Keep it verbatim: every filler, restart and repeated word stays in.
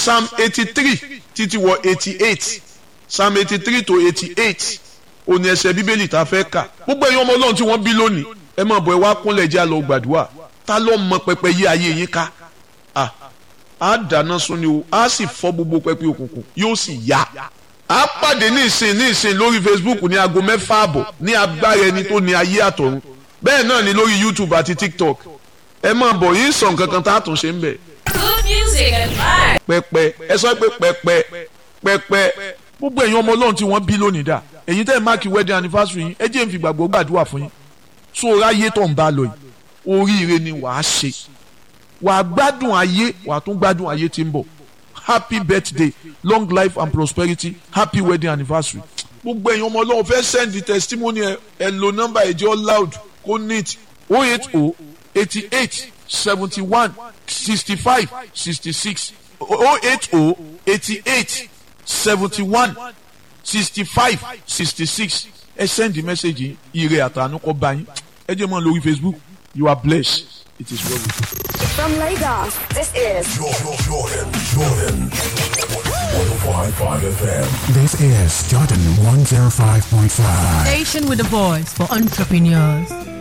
psalm eighty-three títí wọ eighty-eight psalm eighty-three to eighty-eight òní ẹsẹ̀ bíbélì tá a fẹ́ kà gbogbo ẹ̀yin ọmọ ọlọ́run tí wọ́n bí lónìí ẹ máa bọ̀ ẹ wá kúnlẹ̀ jẹ́ àlọ́ gbàdúrà ta ló mọ pẹpẹ yí ayé yín ká à á dáná sun ni o á sì fọ́ gbogbo pẹpẹ òkùnkùn yóò sì yá á pàdé ní ìsìn ní ìsìn lórí Facebook ní aago mẹ́fà àbọ̀ ní agbára ẹni tó ní ayé àtọ̀run bẹ́ẹ̀ náà ni lórí YouTube àti TikTok ẹ máa bọ̀ yín sọ nǹkan kan tá a tún ṣe ń bẹ̀. Good music and vibes. pẹpẹ ẹ sọ pé pẹpẹ pẹpẹ gbogbo ẹ̀yin ọmọ ọlọ́run tí wọ́n bí lónìí dà ẹ̀yin tẹ́ ẹ máàkì wedding anniversary yín ẹ jẹ́ n fi gbàgbọ́ gbàdúrà fún yín so ráyé tó ń bá lọ yìí oríire ni wàá ṣe wàá gbádùn ayé wàá tún gbádùn ayé tí ń bọ̀ happy birthday long life and prosperity happy wedding anniversary gbogbo ẹ̀yin ọmọ ọlọ́run fẹ́ send the testimony ẹ ẹ lo nọ́mbà ẹ̀jẹ̀ loud kó neat oh eight oh eighty-eight seventy-one sixty-five sixty-six oh eight oh eighty-eight seventy-one sixty-five sixty-six ẹ send the message ire àtànú kọ bá yín ẹ jẹ́ mọ́ lórí Facebook you are blessed it is well with you. From Lagos, this is Jordan, Jordan, Jordan. one oh five point five F M. This is Jordan one oh five point five. Station with a voice for entrepreneurs.